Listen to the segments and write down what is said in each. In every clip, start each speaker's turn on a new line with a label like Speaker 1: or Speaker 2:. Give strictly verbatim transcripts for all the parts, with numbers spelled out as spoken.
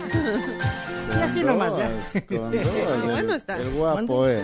Speaker 1: Y así nomás, ya.
Speaker 2: Con dos,
Speaker 3: Bueno
Speaker 2: el,
Speaker 3: está.
Speaker 2: el guapo, eh.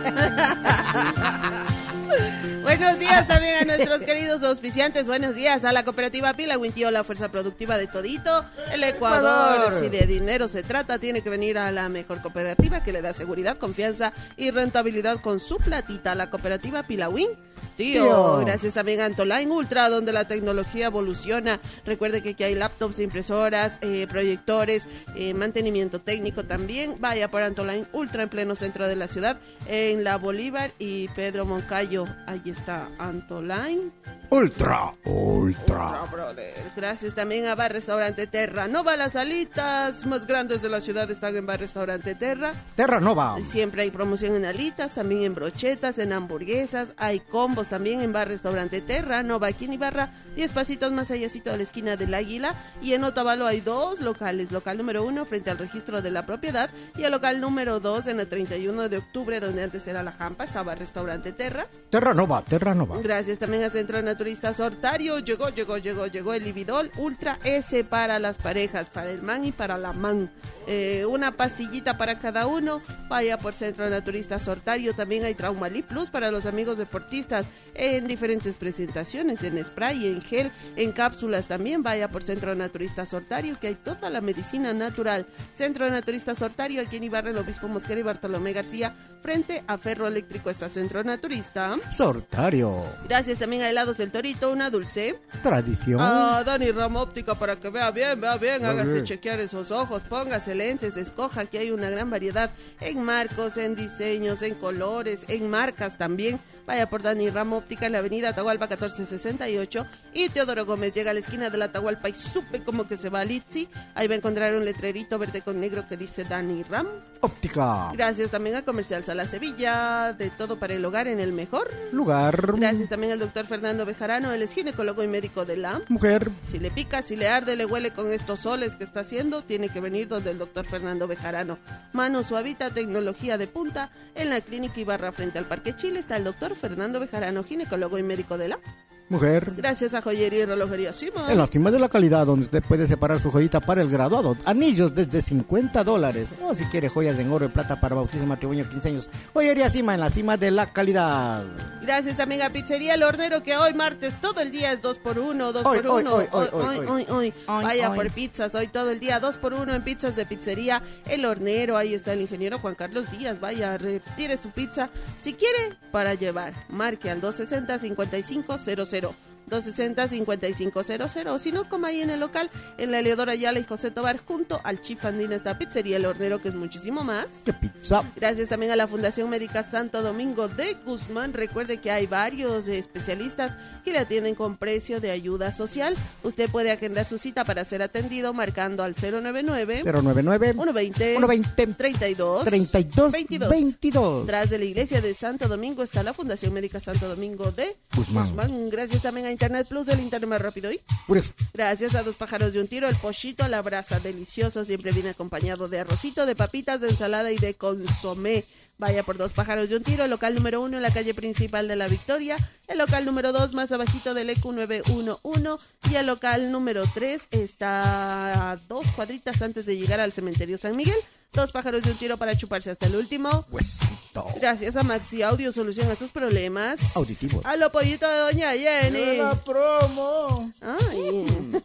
Speaker 3: Buenos días también a nuestros queridos auspiciantes. Buenos días a la cooperativa Pilawin, tío, la fuerza productiva de todito el Ecuador.
Speaker 1: Ecuador.
Speaker 3: Si de dinero se trata, tiene que venir a la mejor cooperativa que le da seguridad, confianza y rentabilidad con su platita. La cooperativa Pilawin. Tío,
Speaker 1: Tío.
Speaker 3: gracias también a Antoline Ultra, donde la tecnología evoluciona. Recuerde que aquí hay laptops, impresoras, eh, proyectores, eh, mantenimiento técnico también. Vaya por Antoline Ultra en pleno centro de la ciudad, en la Bolívar y Pedro Moncayo. Ahí está Antoline
Speaker 1: Ultra, ultra.
Speaker 3: Ultra, brother. Gracias también a Bar Restaurante Terra Nova. Las alitas más grandes de la ciudad están en Bar Restaurante Terra.
Speaker 1: Terra Nova.
Speaker 3: Siempre hay promoción en alitas, también en brochetas, en hamburguesas. Hay combos también en Bar Restaurante Terra Nova, aquí en Ibarra, diez pasitos más allácito de la esquina del Águila. Y en Otavalo hay dos locales. Local número uno frente al registro de la propiedad y el local número dos en el treinta y uno de octubre, donde antes era La Jampa, estaba Restaurante Terra.
Speaker 1: Terra Nova, Terra Nova.
Speaker 3: Gracias también a Centro Naturista Sortario. Llegó, llegó, llegó, llegó el Lividol Ultra S para las parejas, para el man y para la man. Eh, una pastillita para cada uno. Vaya por Centro Naturista Sortario. También hay Traumalip Plus para los amigos deportistas en diferentes presentaciones, en spray, en gel, en cápsulas también. Vaya por Centro Naturista Sortario, que hay toda la medicina natural. Centro Naturista Sortario, aquí en Ibarra, el Obispo Mosquera y Bartolomé García, frente a Ferro Eléctrico está Centro Naturista.
Speaker 1: Sortario.
Speaker 3: Gracias también a Helados El Torito, una dulce.
Speaker 1: Tradición.
Speaker 3: Ah, Dani Rama Óptica para que vea bien, vea bien,
Speaker 1: Vea
Speaker 3: hágase
Speaker 1: bien.
Speaker 3: chequear esos ojos, póngase lentes, escoja, que hay una gran variedad en marcos, en diseños, en colores, en marcas también. Vaya por Dani Rama Óptica en la avenida Atahualpa catorce sesenta y ocho y Teodoro Gómez llega a la esquina de la Atahualpa y supe como que se va a Litsi. Ahí va a encontrar un letrerito verde con negro que dice Dani Ram.
Speaker 1: Óptica.
Speaker 3: Gracias también a Comercial Sala Sevilla, de todo para el hogar en el mejor
Speaker 1: Lugar.
Speaker 3: Gracias también al doctor Fernando Bejarano, él es ginecólogo y médico de la...
Speaker 1: Mujer.
Speaker 3: Si le pica, si le arde, le huele con estos soles que está haciendo, tiene que venir donde el doctor Fernando Bejarano. Mano Suavita, tecnología de punta, en la clínica Ibarra frente al Parque Chile está el doctor Fernando Bejarano, ginecólogo y médico de la...
Speaker 1: Mujer.
Speaker 3: Gracias a Joyería y Relojería Sima.
Speaker 1: En la cima de la calidad, donde usted puede separar su joyita para el graduado. Anillos desde cincuenta dólares. O si quiere joyas en oro y plata para bautizo, matrimonio, quince años. Joyería Sima, en la cima de la calidad.
Speaker 3: Gracias también a Pizzería El Hornero, que hoy martes todo el día es dos por uno, dos
Speaker 1: Hoy,
Speaker 3: por
Speaker 1: hoy,
Speaker 3: uno.
Speaker 1: hoy, hoy,
Speaker 3: Hoy,
Speaker 1: hoy,
Speaker 3: hoy, hoy.
Speaker 1: hoy.
Speaker 3: Vaya
Speaker 1: Hoy,
Speaker 3: por
Speaker 1: hoy.
Speaker 3: pizzas, hoy todo el día, dos por uno en pizzas de Pizzería El Hornero. Ahí está el ingeniero Juan Carlos Díaz. Vaya, retire su pizza si quiere para llevar. Marque al dos sesenta, cincuenta y cinco cero cero. dos sesenta, cincuenta y cinco cero cero, o si no, como ahí en el local, en la Eleodora Ayala y José Tobar, junto al Chif Andina está Pizzería El Hornero, que es muchísimo más.
Speaker 1: ¡Qué pizza!
Speaker 3: Gracias también a la Fundación Médica Santo Domingo de Guzmán. Recuerde que hay varios eh, especialistas que le atienden con precio de ayuda social. Usted puede agendar su cita para ser atendido marcando al cero nueve nueve,
Speaker 1: cero nueve nueve,
Speaker 3: uno veinte,
Speaker 1: uno veinte,
Speaker 3: treinta y dos,
Speaker 1: treinta y dos,
Speaker 3: veintidós.
Speaker 1: veintidós.
Speaker 3: Tras de la iglesia de Santo Domingo está la Fundación Médica Santo Domingo de
Speaker 1: Guzmán.
Speaker 3: Guzmán. Gracias también a Internet Plus, el internet más rápido hoy.
Speaker 1: Por eso.
Speaker 3: Gracias a Dos Pájaros de un Tiro, el pochito a la brasa delicioso, siempre viene acompañado de arrocito, de papitas, de ensalada y de consomé. Vaya por Dos Pájaros de un Tiro, el local número uno en la calle principal de La Victoria, el local número dos más abajito del E Q nueve uno uno y el local número tres está a dos cuadritas antes de llegar al cementerio San Miguel. Dos Pájaros de un Tiro para chuparse hasta el último.
Speaker 1: Huesito.
Speaker 3: Gracias a Maxi Audio, solución a sus problemas.
Speaker 1: Auditivos.
Speaker 3: A lo pollito de Doña Jenny.
Speaker 2: La promo.
Speaker 3: Ay.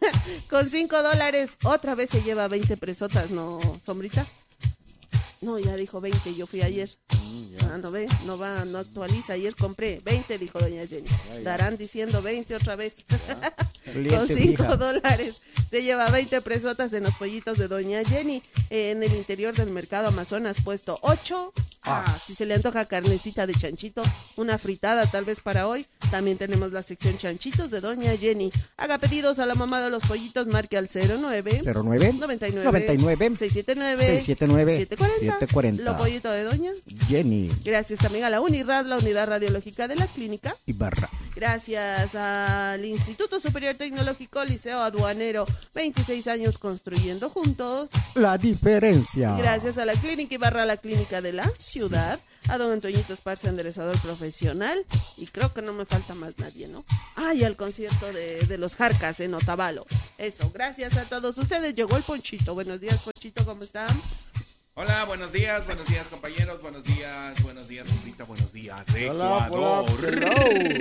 Speaker 3: Con cinco dólares, otra vez se lleva veinte presotas, ¿no, Sombrita? No, ya dijo veinte, yo fui ayer. Ah, no ve, no va, no actualiza. Ayer compré veinte, dijo Doña Jenny. Darán diciendo veinte otra vez. Con
Speaker 1: Cliente,
Speaker 3: cinco
Speaker 1: mija.
Speaker 3: dólares se lleva veinte presotas en los pollitos de Doña Jenny. Eh, en el interior del mercado Amazonas puesto ocho. Ah,
Speaker 1: Ah.
Speaker 3: si se le antoja carnecita de chanchito, una fritada tal vez para hoy. También tenemos la sección chanchitos de Doña Jenny. Haga pedidos a la mamá de los pollitos, marque al cero nueve,
Speaker 1: cero nueve,
Speaker 3: noventa y nueve,
Speaker 1: noventa y nueve,
Speaker 3: seiscientos setenta y nueve,
Speaker 1: seiscientos setenta y nueve,
Speaker 3: setecientos cuarenta.
Speaker 1: setecientos cuarenta.
Speaker 3: Lo pollito de Doña.
Speaker 1: Jenny
Speaker 3: Gracias también a la Unirad, la unidad radiológica de la clínica.
Speaker 1: Ibarra.
Speaker 3: Gracias al Instituto Superior Tecnológico Liceo Aduanero, veintiséis años construyendo juntos.
Speaker 1: La diferencia.
Speaker 3: Gracias a la Clínica Ibarra, la clínica de la ciudad. A don Antoñito Esparza, enderezador profesional. Y creo que no me falta más nadie, ¿no? Ah, y al concierto de, de los Jarcas en Otavalo. Eso, gracias a todos ustedes. Llegó el Ponchito. Buenos días, Ponchito, ¿cómo están?
Speaker 4: Hola, buenos días, buenos días, compañeros. Buenos días, buenos días, Zumbrita, buenos días,
Speaker 2: Hola,
Speaker 4: Ecuador.
Speaker 2: hola,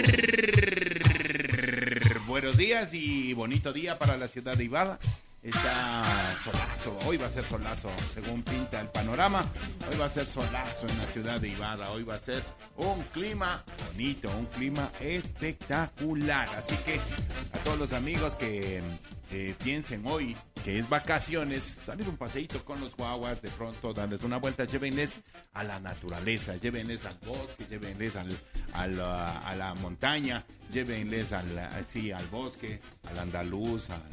Speaker 4: Buenos días y bonito día para la ciudad de Ibarra. Está solazo, hoy va a ser solazo, según pinta el panorama. Hoy va a ser solazo en la ciudad de Ibarra. Hoy va a ser un clima bonito, un clima espectacular. Así que a todos los amigos que eh, piensen hoy que es vacaciones, salir un paseíto con los guaguas, de pronto darles una vuelta, llévenles a la naturaleza, llévenles al bosque, llévenles al, al, a, a la montaña, llévenles al, sí, al bosque, al andaluz, al...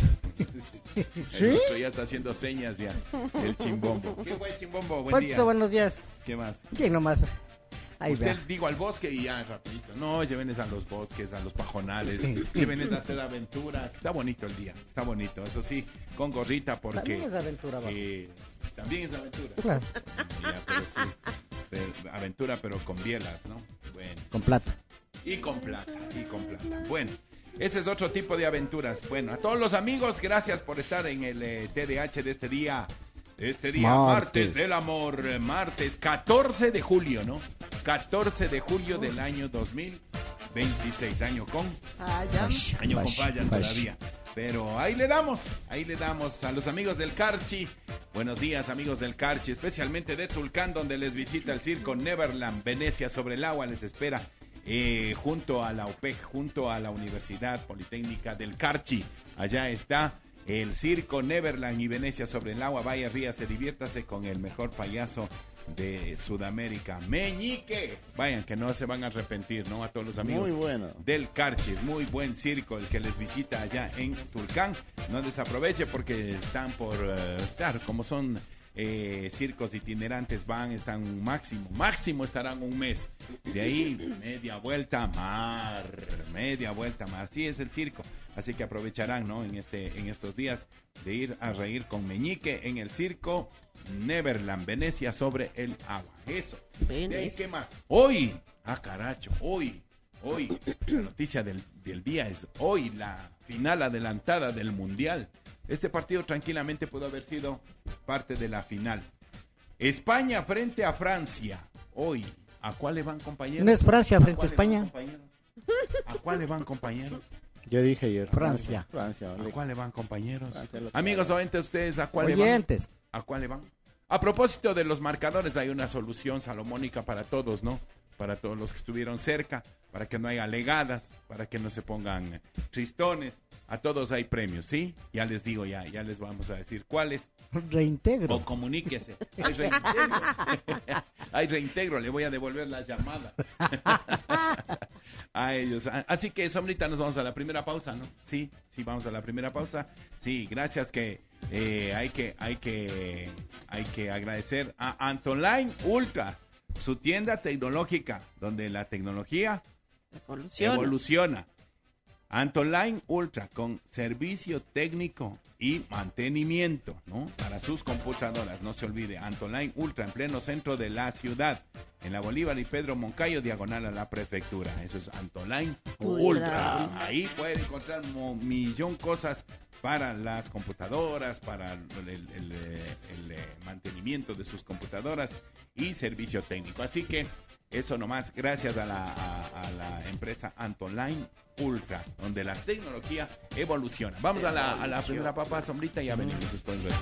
Speaker 1: ¿Sí?
Speaker 4: El otro ya está haciendo señas ya, el chimbombo. ¿Qué fue, chimbombo? Buen día.
Speaker 1: Ponchito, buenos días.
Speaker 4: ¿Qué más?
Speaker 1: ¿Quién nomás? Ahí
Speaker 4: Usted
Speaker 1: va.
Speaker 4: digo al bosque y ya rapidito. No, llévenles a los bosques, a los pajonales, llévenles a hacer aventura. Está bonito el día, está bonito. Eso sí, con gorrita porque...
Speaker 1: También es aventura, va.
Speaker 4: eh, también es aventura.
Speaker 1: Claro.
Speaker 4: Ya, pero sí, pero aventura pero con bielas, ¿no? Bueno.
Speaker 1: Con plata.
Speaker 4: Y con plata, y con plata. Bueno, ese es otro tipo de aventuras. Bueno, a todos los amigos, gracias por estar en el eh, T D A H de este día. Este día, martes. martes del amor, eh, martes catorce de julio, ¿no? catorce de julio del año dos mil veintiséis, año con...
Speaker 3: Ah, ya.
Speaker 1: Bash,
Speaker 4: Año
Speaker 1: bash,
Speaker 4: con falla
Speaker 1: bash.
Speaker 4: todavía. Pero ahí le damos, ahí le damos a los amigos del Carchi. Buenos días, amigos del Carchi, especialmente de Tulcán, donde les visita el circo Neverland, Venecia sobre el agua, les espera eh, junto a la O P E C, junto a la Universidad Politécnica del Carchi. Allá está el circo Neverland y Venecia sobre el agua. Vaya, ríase, diviértase con el mejor payaso de Sudamérica, Meñique. Vayan, que no se van a arrepentir, ¿no? A todos los amigos
Speaker 2: Muy bueno.
Speaker 4: del Carchis, muy buen circo el que les visita allá en Tulcán. No desaproveche porque están por, uh, claro, como son eh, circos itinerantes, van, están máximo, máximo estarán un mes. De ahí, media vuelta mar, media vuelta mar. Así es el circo. Así que aprovecharán, ¿no? En este, en estos días de ir a reír con Meñique en el circo Neverland, Venecia sobre el agua. Eso. De ahí, ¿qué más? Hoy, ah caracho, hoy, hoy, la noticia del, del día es hoy la final adelantada del Mundial. Este partido tranquilamente pudo haber sido parte de la final. España frente a Francia. Hoy, ¿a cuál le van, compañeros?
Speaker 1: No es Francia frente a España.
Speaker 4: ¿A cuál le van, compañeros?
Speaker 2: Yo dije ayer.
Speaker 1: Francia.
Speaker 2: Francia.
Speaker 4: ¿A cuál le van, compañeros?
Speaker 2: Francia, lo
Speaker 4: Amigos
Speaker 2: claro.
Speaker 4: oyentes, ustedes, ¿a cuál le van?
Speaker 1: Oyentes.
Speaker 4: ¿A cuál le van? A propósito de los marcadores, hay una solución salomónica para todos, ¿no? Para todos los que estuvieron cerca, para que no haya legadas, para que no se pongan tristones. A todos hay premios, ¿sí? Ya les digo, ya, ya les vamos a decir cuáles.
Speaker 1: Reintegro.
Speaker 4: O comuníquese. Hay reintegro. Hay reintegro, le voy a devolver la llamada a ellos. Así que, Sombrita, nos vamos a la primera pausa, ¿no? Sí, sí, vamos a la primera pausa. Sí, gracias que eh, hay que, hay que, hay que agradecer a Antoline Ultra, su tienda tecnológica, donde la tecnología
Speaker 3: Evoluciona.
Speaker 4: evoluciona. Antoline Ultra, con servicio técnico y mantenimiento, ¿no? Para sus computadoras, no se olvide, Antoline Ultra, en pleno centro de la ciudad, en la Bolívar y Pedro Moncayo, diagonal a la prefectura. Eso es Antoline Ultra.
Speaker 3: Ultra.
Speaker 4: Ahí puede encontrar un millón cosas para las computadoras, para el, el, el, el, el mantenimiento de sus computadoras y servicio técnico. Así que eso nomás, gracias a la, a, a la empresa Antoline Ultra, donde la tecnología evoluciona. Vamos a la, a la primera papa, Sombrita, y ya venimos después de eso.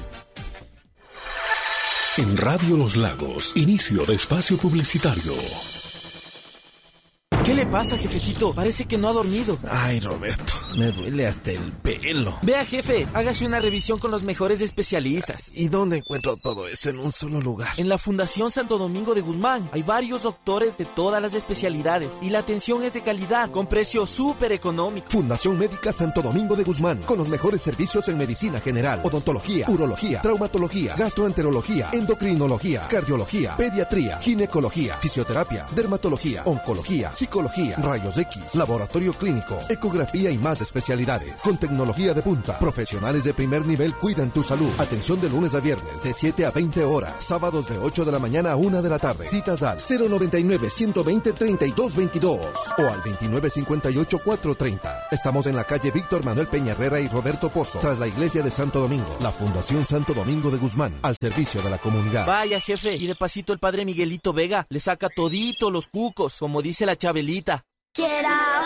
Speaker 5: En Radio Los Lagos, inicio de espacio publicitario.
Speaker 6: ¿Qué le pasa, jefecito? Parece que no ha dormido.
Speaker 7: Ay, Roberto, me duele hasta el pelo.
Speaker 6: Vea, jefe, hágase una revisión con los mejores especialistas.
Speaker 7: ¿Y dónde encuentro todo eso en un solo lugar?
Speaker 6: En la Fundación Santo Domingo de Guzmán hay varios doctores de todas las especialidades y la atención es de calidad, con precio súper económico.
Speaker 8: Fundación Médica Santo Domingo de Guzmán, con los mejores servicios en medicina general, odontología, urología, traumatología, gastroenterología, endocrinología, cardiología, pediatría, ginecología, fisioterapia, dermatología, oncología, psicología, ginecología, rayos X, laboratorio clínico, ecografía y más especialidades. Con tecnología de punta, profesionales de primer nivel cuidan tu salud. Atención de lunes a viernes de siete a veinte horas, sábados de ocho de la mañana a una de la tarde. Citas al cero noventa y nueve, ciento veinte, treinta y dos veintidós o al veintinueve cincuenta y ocho, cuatrocientos treinta. Estamos en la calle Víctor Manuel Peña Herrera y Roberto Pozo, tras la iglesia de Santo Domingo. La Fundación Santo Domingo de Guzmán, al servicio de la comunidad.
Speaker 6: Vaya, jefe, y de pasito el padre Miguelito Vega le saca todito los cucos, como dice la Chabelita.
Speaker 9: Quiero